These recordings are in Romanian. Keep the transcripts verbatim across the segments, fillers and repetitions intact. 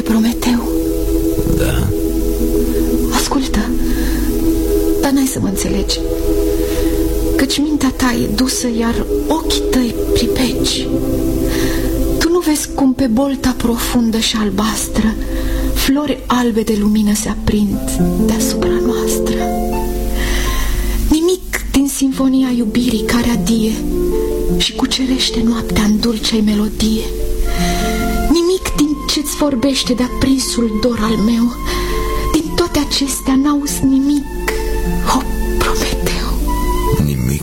Prometeu. Da? Ascultă, dar n-ai să mă înțelegi, căci mintea ta e dusă, iar ochii tăi pripeci. Tu nu vezi cum pe bolta profundă și albastră flori albe de lumină se aprind deasupra noastră. Nimic din sinfonia iubirii care adie și cucerește noaptea în dulce melodie. Nimic din ce-ți vorbește de aprinsul dor al meu. Din toate acestea n-auzi nimic, o Prometeu. Nimic.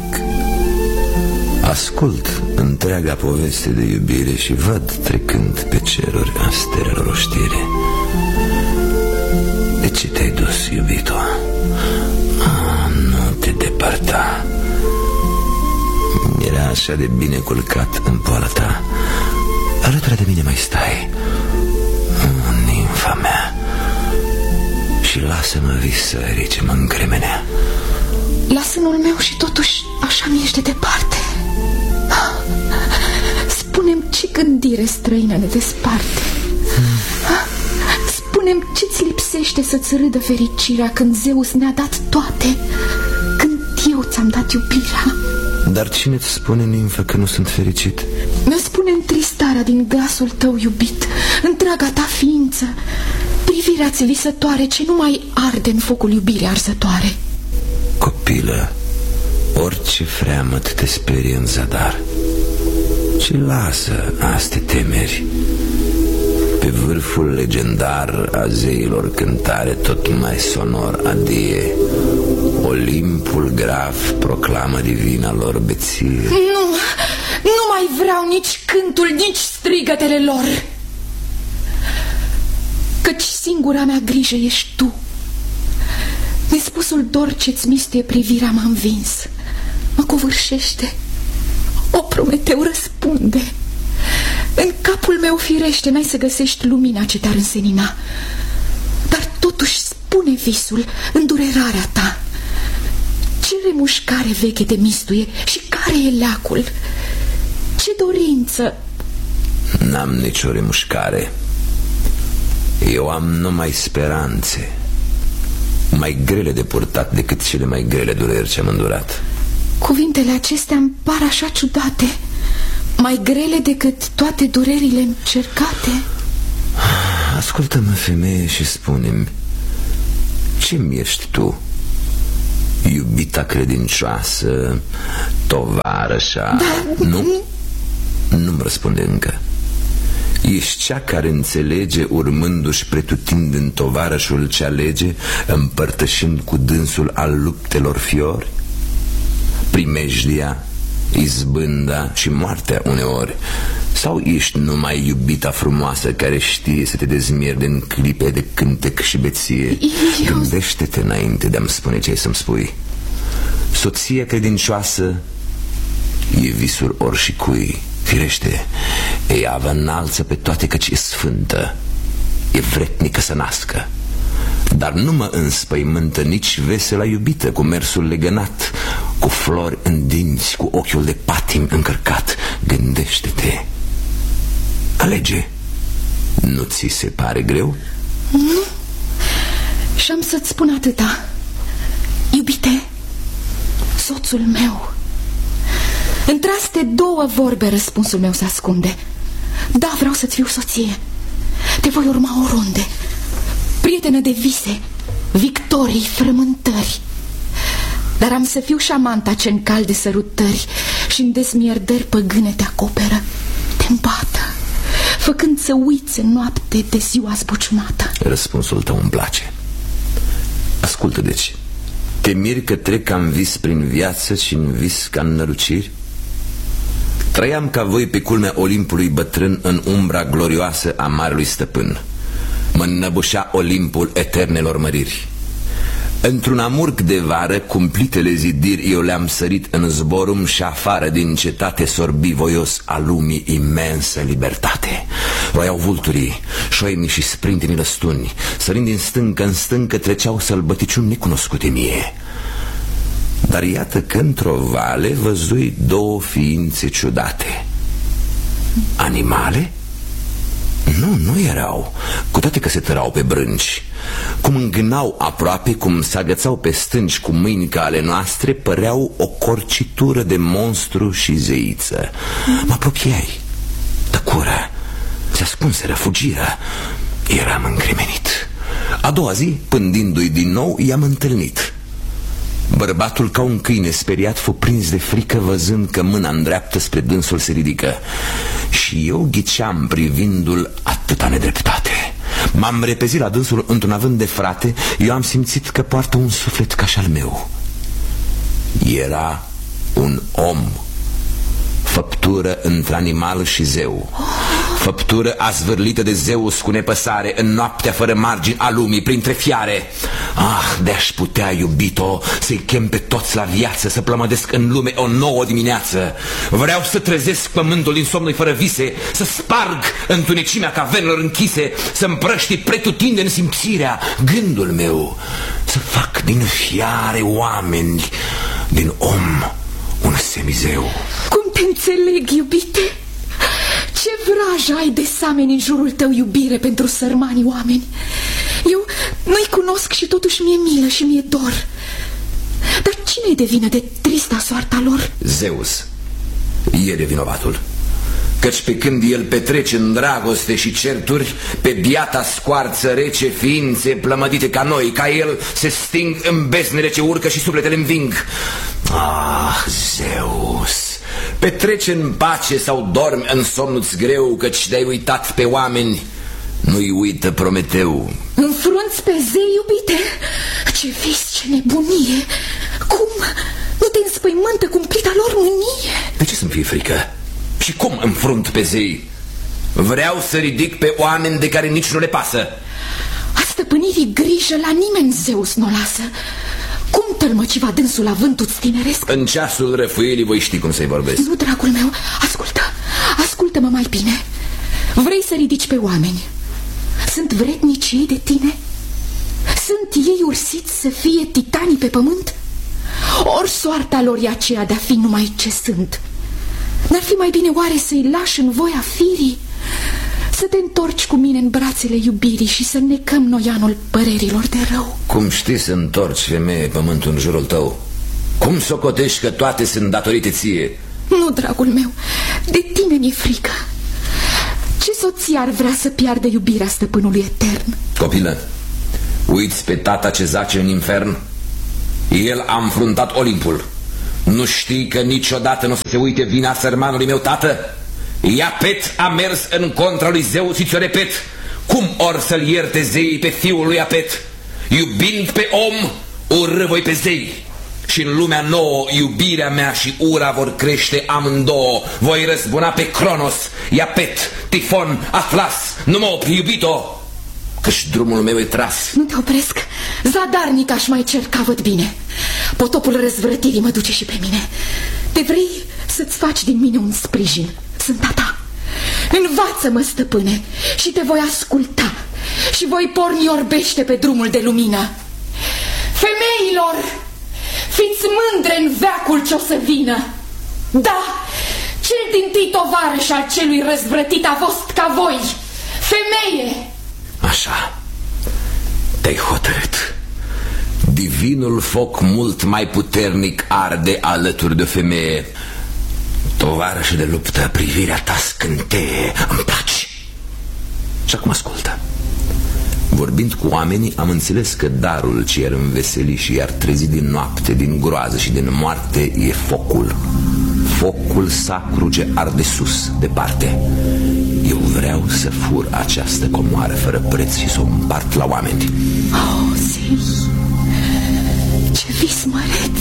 Ascult întreaga poveste de iubire și văd trecând pe ceruri astelelor o știre. De ce te-ai dus, iubito? Ah, nu te depărta. Era așa de bine culcat în poala ta. Alături de mine mai stai, oh, nimfa mea, și lasă-mă visării ce mă încremenea. La sânul meu și totuși așa mi ești de departe. Spune-mi ce gândire străină ne desparte. Spune-mi ce-ți lipsește să-ți râdă fericirea când Zeus ne-a dat toate, când eu ți-am dat iubirea. Dar cine-ți spune, nimfă, că nu sunt fericit? Mi-o spune întristarea din glasul tău iubit, întreaga ta ființă, privirea-ți visătoare ce nu mai arde în focul iubirii arzătoare. Copilă, orice freamăt te sperie în zadar, și lasă aste temeri. Pe vârful legendar a zeilor cântare tot mai sonor adie. Olimpul grav proclamă divina lor beție. Nu, nu mai vreau nici cântul, nici strigătele lor, căci singura mea grijă ești tu. Nespusul dor ce-ți mistuie privirea m-a învins, mă covârșește. O Prometeu, răspunde. În capul meu firește n-ai să găsești lumina ce te-ar însenina, dar totuși spune visul, îndurerarea ta. Ce remușcare veche te mistuie și care e leacul? Ce dorință? N-am nicio remușcare. Eu am numai speranțe, mai grele de purtat decât cele mai grele dureri ce-am îndurat. Cuvintele acestea îmi par așa ciudate, mai grele decât toate durerile încercate. Ascultă-mă, femeie, și spune-mi, ce-mi ești tu? Iubita credincioasă, tovarășa? Da. Nu? Nu-mi răspunde încă. Ești cea care înțelege, urmându-și pretutindeni tovarășul ce alege, împărtășind cu dânsul al luptelor fiori? Primejdia, izbânda și moartea uneori? Sau ești numai iubita frumoasă care știe să te dezmierde în clipe de cântec și beție? Eu... Gândește-te înainte de a-mi spune ce ai să-mi spui. Soția credincioasă e visul oricui. Firește, ea vă înalță pe toate căci e sfântă, e vretnică să nască. Dar nu mă înspăimântă nici vesela iubită cu mersul legănat, cu flori în dinți, cu ochiul de patim încărcat. Gândește-te, alege. Nu ți se pare greu? Nu. Și am să-ți spun atâta. Iubite, soțul meu, între două vorbe răspunsul meu se ascunde. Da, vreau să-ți fiu soție, te voi urma oriunde, prietenă de vise, victorii, frământări. Dar am să fiu șamanta ce în calde sărutări și în dezmierdări păgâne te acoperă, te îmbată, făcând să uiți în noapte de ziua zbuciumată. Răspunsul tău îmi place. Ascultă deci, te miri că trec ca în vis prin viață și în vis ca în năruciri? Trăiam ca voi pe culmea Olimpului bătrân, în umbra glorioasă a marelui stăpân. Mă înnăbușea Olimpul eternelor măriri. Într-un amurg de vară, cumplitele zidiri, eu le-am sărit în zborum și afară din cetate sorbi voios a lumii imensă libertate. Roiau vulturii, șoimii și sprintenii lăstuni, sărind din stâncă în stâncă treceau sălbăticiuni necunoscute mie. Dar iată că într-o vale văzui două ființe ciudate. Animale? Nu, nu erau, cu toate că se tărau pe brânci. Cum îngânau aproape, cum se agățau pe stânci cu mâini ca ale noastre, păreau o corcitură de monstru și zeiță. Mă apropiai, tăcură, se ascunseră, fugiră. Eram încremenit. A doua zi, pândindu-i din nou, i-am întâlnit. Bărbatul, ca un câine speriat, fu prins de frică văzând că mâna îndreaptă spre dânsul se ridică. Și eu ghiceam privindu-l atâta nedreptate. M-am repezit la dânsul într-un avânt de frate. Eu am simțit că poartă un suflet ca și al meu. Era un om, făptură între animal și zeu, făptură azvârlită de Zeus cu nepăsare în noaptea fără margini a lumii, printre fiare. Ah, de-aș putea, iubito, să-i chem pe toți la viață, să plămădesc în lume o nouă dimineață. Vreau să trezesc pământul din somnul fără vise, să sparg întunecimea caverelor închise, să împrăști pretutindeni simțirea, gândul meu, să fac din fiare oameni, din om un semizeu. Cum te înțeleg, iubite? Ce vrajă ai de sameni în jurul tău, iubire, pentru sărmanii oameni. Eu nu-i cunosc și totuși mi-e milă și mi-e dor. Dar cine-i de vină de trista soarta lor? Zeus. El e vinovatul. Căci pe când el petrece în dragoste și certuri, pe biata scoarță rece ființe plămădite ca noi, ca el, se sting în besnele ce urcă și sufletele înving. Ah, Zeus, petrece în pace sau dormi în somnul-ți greu, căci te-ai uitat pe oameni, nu-i uită Prometeu. Înfrunți pe zei, iubite? Ce vis, ce nebunie! Cum? Nu te înspăimântă cumplita lor mânie? De ce să-mi fie frică? Și cum înfrunt pe zei? Vreau să ridic pe oameni de care nici nu le pasă. A stăpânirii grijă la nimeni Zeus n-o lasă. Cum tălmăciva dânsul avântul-ți tineresc? În ceasul răfuielii voi ști cum să-i vorbesc. Nu, dragul meu, ascultă, ascultă-mă mai bine. Vrei să ridici pe oameni? Sunt vrednici ei de tine? Sunt ei ursiți să fie titanii pe pământ? Ori soarta lor e aceea de-a fi numai ce sunt? N-ar fi mai bine oare să-i lași în voia firii? Să te întorci cu mine în brațele iubirii și să necăm noianul părerilor de rău. Cum știi să întorci, femeie, pământul în jurul tău? Cum socotești că toate sunt datorite ție? Nu, dragul meu, de tine mi-e frică. Ce soție ar vrea să piardă iubirea stăpânului etern? Copilă, uiți pe tata ce zace în infern? El a înfruntat Olimpul. Nu știi că niciodată nu o să se uite vina sărmanului meu tată? Iapet a mers în contra lui Zeus și ți-o repet. Cum or să-l ierte zeii pe fiul lui Iapet? Iubind pe om, urâ voi pe zei. Și în lumea nouă iubirea mea și ura vor crește amândouă. Voi răzbuna pe Cronos, Iapet, Tifon, Atlas. Nu mă opri, iubito, căci drumul meu e tras. Nu te opresc. Zadarnic aș mai cerca, văd bine. Potopul răzvrătirii mă duce și pe mine. Te vrei să-ți faci din mine un sprijin? Sunt a ta. Învață-mă, stăpâne, și te voi asculta. Și voi porni orbește pe drumul de lumină. Femeilor, fiți mândre în veacul ce-o să vină. Da, cel din-tâi tovarăș al celui răzvrătit a fost ca voi, femeie. Așa, te-ai hotărât. Divinul foc mult mai puternic arde alături de o femeie. Tovarășă de luptă, privirea ta scânteie, îmi place. Și acum ascultă. Vorbind cu oamenii, am înțeles că darul ce i-ar înveseli și i-ar trezi din noapte, din groază și din moarte e focul. Focul sacru ce arde sus, departe. Eu vreau să fur această comoară fără preț și să o împart la oameni. Oh, zei, ce vis măreț!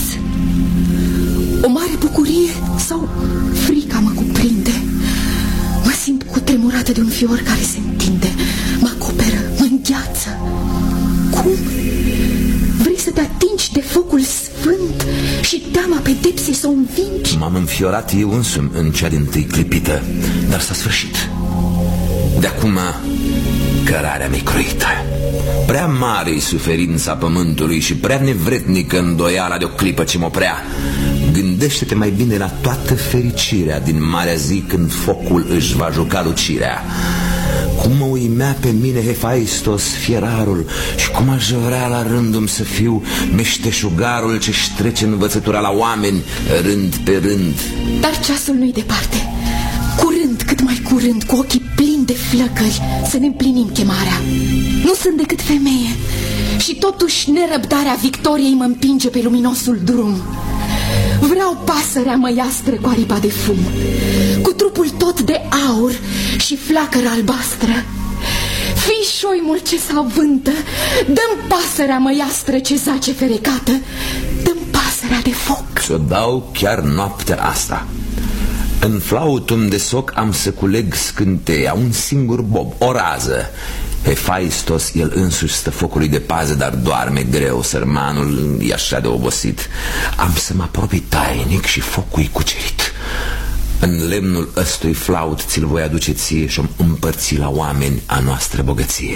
O mare bucurie sau frica mă cuprinde? Mă simt cutremurată de un fior care se întinde, mă acoperă, mă îngheață. Cum? Vrei să te atingi de focul sfânt și teama pedepsei să o învingi? M-am înfiorat eu însumi în cea din-tâi clipită, dar s-a sfârșit. De acum cărarea mi-e croită. Prea mare-i suferința pământului și prea nevrednică îndoiala de o clipă ce mă prea. Gândește-te mai bine la toată fericirea din marea zi când focul își va juca lucirea. cum mă uimea pe mine Hefaistos, fierarul, și cum aș vrea la rândul să fiu meșteșugarul ce-și trece învățătura la oameni rând pe rând. Dar ceasul nu-i departe. Curând, cât mai curând, cu ochii plini de flăcări, să ne împlinim chemarea. Nu sunt decât femeie și totuși nerăbdarea victoriei mă împinge pe luminosul drum. Vreau pasărea măiastră cu aripa de fum, cu trupul tot de aur și flacără albastră. Fii șoimul ce s-avântă, dă-mi pasărea măiastră ce zace ferecată, dă-mi pasărea de foc. Ți-o dau chiar noaptea asta. În flautum de soc am să culeg scânteia, un singur bob, o rază. Hefaistos, el însuși stă focului de pază, dar doarme greu, sărmanul e așa de obosit. Am să mă apropii tainic și focul-i cucerit. În lemnul ăstui flaut ți-l voi aduce ție și-o împărți la oameni a noastră bogăție.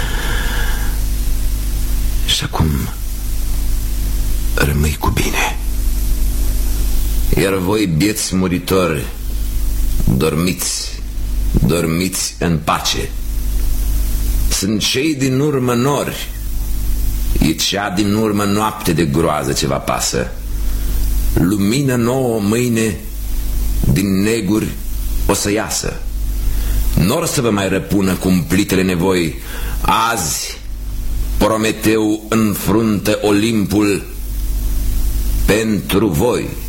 Și acum rămâi cu bine. Iar voi, bieți muritori, dormiți, dormiți în pace. Sunt cei din urmă nori, e cea din urmă noapte de groază ce va pasă. Lumină nouă mâine din neguri o să iasă. N-or să vă mai răpună cumplitele nevoi. Azi Prometeu înfruntă Olimpul pentru voi.